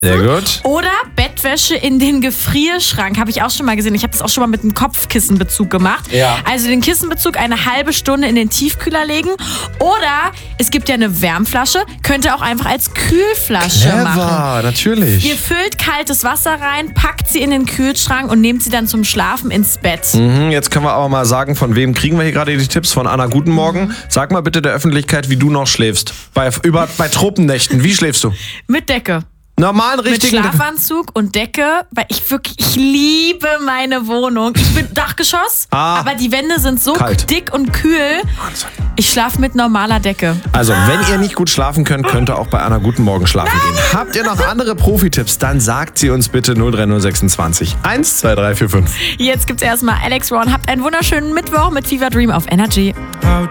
Sehr gut. Oder Bettwäsche in den Gefrierschrank. Habe ich auch schon mal gesehen. Ich habe das auch schon mal mit einem Kopfkissenbezug gemacht. Ja. Also den Kissenbezug eine halbe Stunde in den Tiefkühler legen. Oder es gibt ja eine Wärmflasche. Könnt ihr auch einfach als Kühlflasche machen. Natürlich. Ihr füllt kaltes Wasser rein, packt sie in den Kühlschrank und nehmt sie dann zum Schlafen ins Bett. Jetzt können wir aber mal sagen, von wem kriegen wir hier gerade die Tipps? Von Anna, guten Morgen. Sag mal bitte der Öffentlichkeit, wie du noch schläfst. Bei Tropennächten, wie schläfst du? Mit Decke. Normalen, Mit richtigen... Schlafanzug und Decke, weil ich liebe meine Wohnung. Ich bin Dachgeschoss, aber die Wände sind so Kalt. dick und kühl. Ich schlafe mit normaler Decke. Also, wenn ihr nicht gut schlafen könnt, könnt ihr auch bei Anna guten Morgen schlafen gehen. Habt ihr noch andere Profitipps, dann sagt sie uns bitte 03026 12345. Jetzt gibt's erstmal Alex Ron. Habt einen wunderschönen Mittwoch mit Fever Dream auf Energy. How